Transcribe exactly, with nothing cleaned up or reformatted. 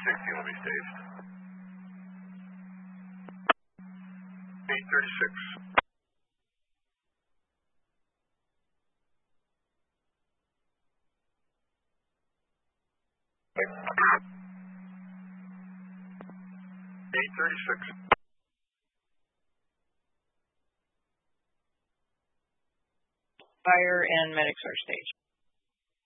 sixteen will be staged. eight thirty-six. eight thirty-six. Fire and medics are staged.